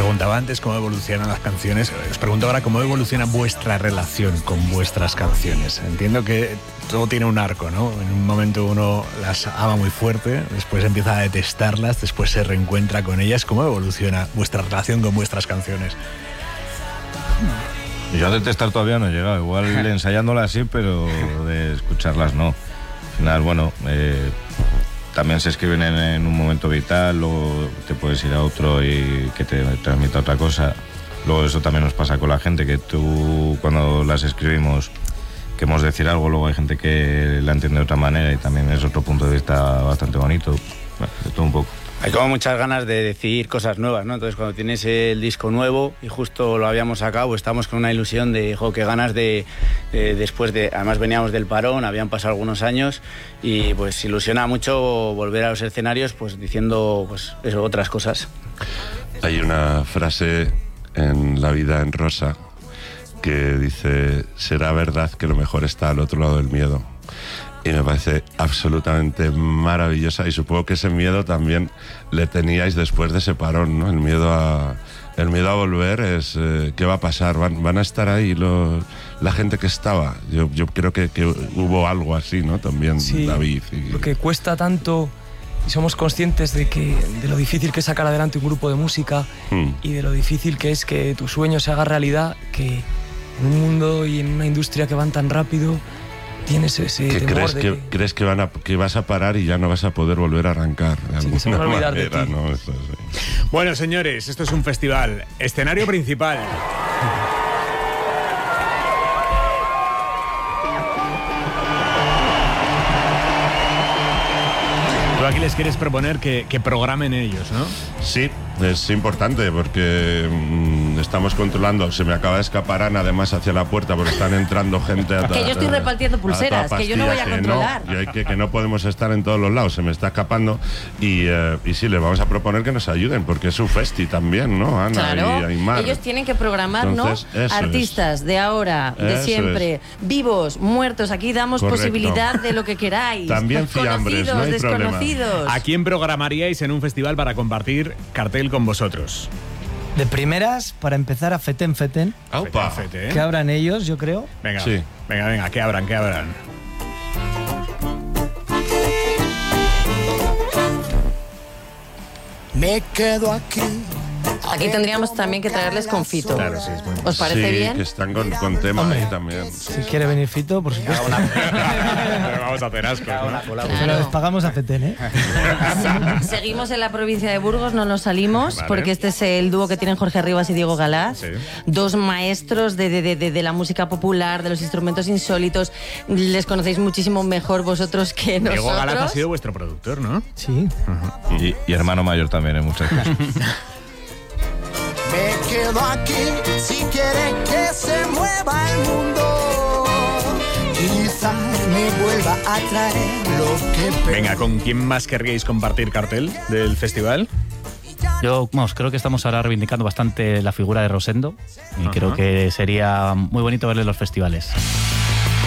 preguntaba antes cómo evolucionan las canciones. Os pregunto ahora cómo evoluciona vuestra relación con vuestras canciones. Entiendo que todo tiene un arco, ¿no? En un momento uno las ama muy fuerte, después empieza a detestarlas, después se reencuentra con ellas. ¿Cómo evoluciona vuestra relación con vuestras canciones? Yo a detestar todavía no he llegado, igual ensayándolas sí, pero de escucharlas no. Al final, bueno, también se escriben en un momento vital, luego te puedes ir a otro y que te transmita otra cosa. Luego eso también nos pasa con la gente, que tú cuando las escribimos queremos decir algo, luego hay gente que la entiende de otra manera y también es otro punto de vista bastante bonito. Bueno, de todo un poco. Hay como muchas ganas de decir cosas nuevas, ¿no? Entonces cuando tienes el disco nuevo y justo lo habíamos sacado, pues estamos con una ilusión de, qué ganas de después de, además veníamos del parón, habían pasado algunos años y pues ilusiona mucho volver a los escenarios pues diciendo pues eso, otras cosas. Hay una frase en La vida en rosa que dice: será verdad que lo mejor está al otro lado del miedo. Y me parece absolutamente maravillosa, y supongo que ese miedo también le teníais después de ese parón, ¿no? El miedo a volver es ¿qué va a pasar? ¿Van a estar ahí la gente que estaba? Yo creo que hubo algo así, ¿no? También, sí, David. Porque cuesta tanto y somos conscientes de lo difícil que es sacar adelante un grupo de música y de lo difícil que es que tu sueño se haga realidad, que en un mundo y en una industria que van tan rápido tienes ese temor ¿Crees que vas a parar y ya no vas a poder volver a arrancar? Sí, que se van a olvidar de ti. ¿No? Eso, sí. Bueno, señores, esto es un festival. Escenario principal. Tú aquí les quieres proponer que programen ellos, ¿no? Sí, es importante porque estamos controlando. Se me acaba de escapar Ana además hacia la puerta porque están entrando gente a que yo estoy repartiendo pulseras, que yo no voy a controlar. Que no podemos estar en todos los lados, se me está escapando. Y sí, les vamos a proponer que nos ayuden porque es un festi también, ¿no, Ana? Claro, y Aymar. Ellos tienen que programar, entonces, ¿no? Artistas de ahora, de siempre, vivos, muertos. Aquí damos posibilidad de lo que queráis. También fiambres, no hay desconocidos. problema. ¿A quién programaríais en un festival para compartir cartel con vosotros? De primeras, para empezar, a Feten. ¡Aupa! Que abran ellos, yo creo. Venga, sí. venga, que abran. Me quedo aquí. Aquí tendríamos también que traerles con Fito. Claro, sí, es muy ¿Os parece bien? Que están con tema. Hombre, ahí también. Si quiere venir Fito, por supuesto. Pero vamos a hacer asco, ¿no? Pero les pagamos a Feten, ¿eh? Seguimos en la provincia de Burgos, no nos salimos, vale, porque este es el dúo que tienen Jorge Rivas y Diego Galás. Sí. Dos maestros de la música popular, de los instrumentos insólitos. Les conocéis muchísimo mejor vosotros que nosotros. Diego Galás ha sido vuestro productor, ¿no? Sí. Y hermano mayor también en muchas cosas. Me quedo aquí si quieren que se mueva el mundo. Quizás me vuelva a traer lo que... Venga, ¿con quién más querríais compartir cartel del festival? Yo creo que estamos ahora reivindicando bastante la figura de Rosendo y creo que sería muy bonito verle en los festivales.